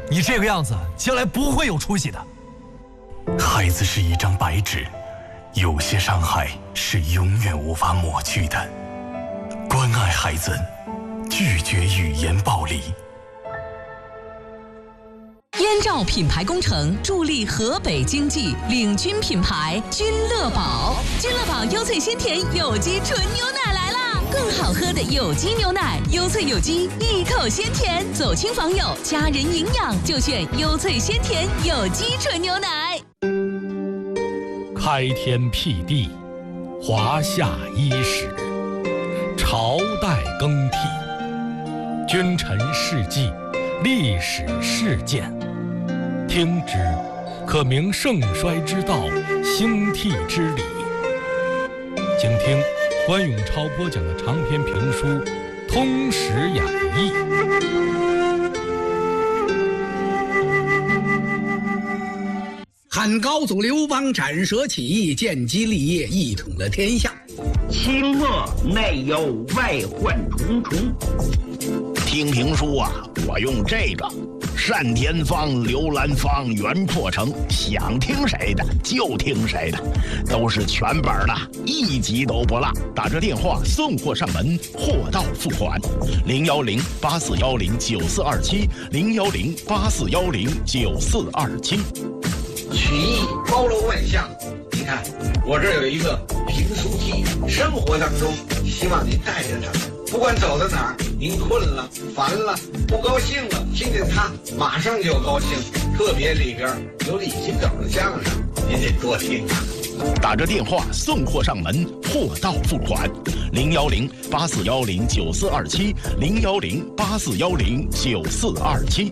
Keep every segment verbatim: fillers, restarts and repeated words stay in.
你这个样子将来不会有出息的。 孩子是一张白纸，有些伤害是永远无法抹去的。关爱孩子，拒绝语言暴力。 燕赵品牌工程助力河北经济，领军品牌君乐宝。君乐宝优萃鲜甜有机纯牛奶来啦！更好喝的有机牛奶，优萃有机，一口鲜甜。走亲访友，家人营养就选优萃鲜甜有机纯牛奶。 开天辟地，华夏伊始，朝代更替，君臣事迹，历史事件。听之，可明盛衰之道，兴替之理。请听关永超播讲的长篇评书《通史演义》。 汉高祖刘邦斩蛇起义，建基立业，一统了天下。 清末内忧外患重重。 听评书啊，我用这个单田芳、刘兰芳、袁阔成，想听谁的就听谁的，都是全本的，一集都不落。打这电话送货上门，货到付款。零幺零八四幺零九四二七，零幺零八四幺零九四二七。 曲艺包罗万象，你看我这有一个评书机，生活当中希望您带着它，不管走到哪儿，您困了、烦了、不高兴了，听见它马上就高兴。特别里边有李金斗的相声，您得多听啊。 打着电话送货上门，货到付款。零幺零八四幺零九四二七，零幺零八四幺零九四二七。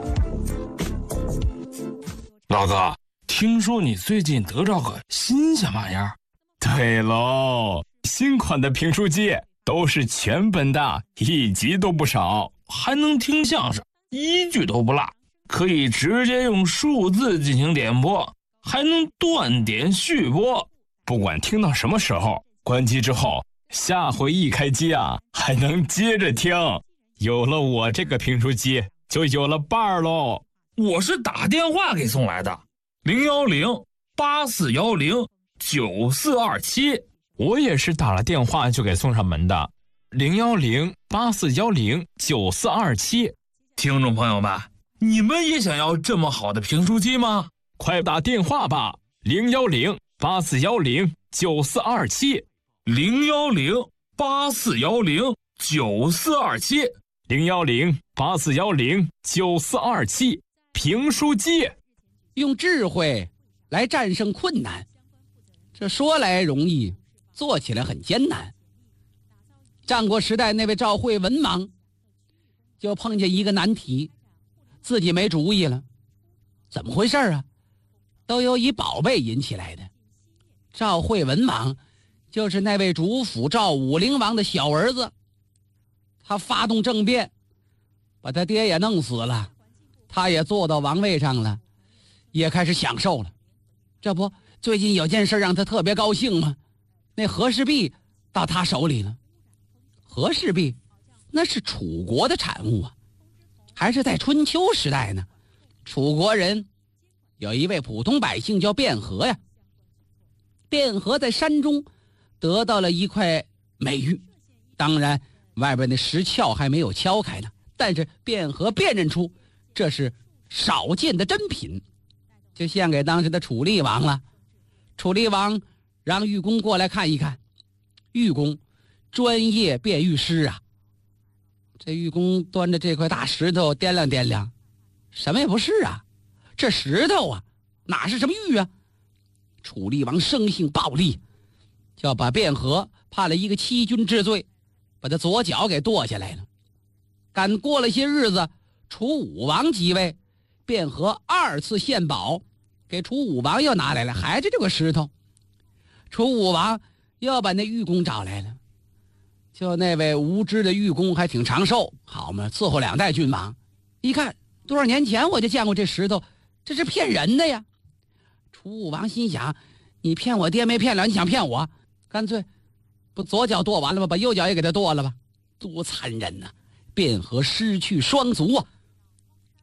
老哥，听说你最近得着个新鲜玩意儿？ 对喽，新款的评书机都是全本的，一集都不少， 还能听相声，一句都不落，可以直接用数字进行点播，还能断点续播。 不管听到什么时候，关机之后，下回一开机啊，还能接着听。有了我这个评书机，就有了伴儿喽。 我是打电话给送来的，零幺零八四幺零九四二七。 我也是打了电话就给送上门的，零幺零八四幺零九四二七。 听众朋友们，你们也想要这么好的评书机吗？ 快打电话吧，零幺零八四幺零九四二七， 零幺零八四幺零九四二七， 零幺零八四幺零九四二七。评书机， 用智慧来战胜困难，这说来容易，做起来很艰难。战国时代那位赵惠文王就碰见一个难题，自己没主意了。怎么回事啊？都由一宝贝引起来的。赵惠文王就是那位主辅赵武灵王的小儿子，他发动政变，把他爹也弄死了，他也坐到王位上了，也开始享受了。这不，最近有件事让他特别高兴吗？那和氏璧到他手里了。和氏璧那是楚国的产物啊，还是在春秋时代呢。楚国人有一位普通百姓叫卞和呀，卞和在山中得到了一块美玉，当然外边的石鞘还没有敲开呢，但是卞和辨认出这是少见的珍品，就献给当时的楚厉王了。楚厉王让玉工过来看一看，玉工专业辨玉师啊。这玉工端着这块大石头掂量掂量，什么也不是啊，这石头啊哪是什么玉啊。楚厉王生性暴戾，就要把卞和判了一个欺君之罪，把他左脚给剁下来了。赶过了些日子，楚武王即位，卞和二次献宝，给楚武王又拿来了，还是这个石头。楚武王又把那玉工找来了，就那位无知的玉工还挺长寿，好嘛，伺候两代君王。一看多少年前我就见过这石头，这是骗人的呀。楚武王心想，你骗我爹没骗了，你想骗我，干脆不左脚剁完了吗？把右脚也给他剁了吧，多残忍呐、啊！卞和失去双足啊，